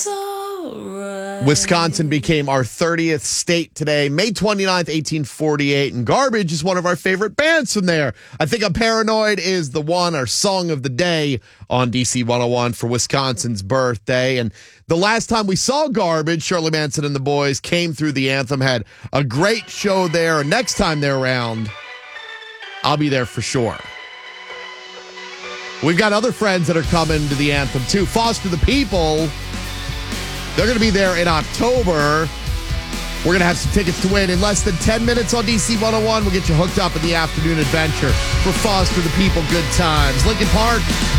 alright. Wisconsin became our 30th state today, May 29th, 1848, and Garbage is one of our favorite bands from there. I Think I'm Paranoid is the one, our song of the day on DC 101 for Wisconsin's birthday. And the last time we saw Garbage, Shirley Manson and the boys came through the Anthem, had a great show there. And next time they're around, I'll be there for sure. We've got other friends that are coming to the Anthem too. Foster the People. They're going to be there in October. We're going to have some tickets to win in less than 10 minutes on DC 101. We'll get you hooked up in the afternoon adventure for Foster the People. Good times. Lincoln Park.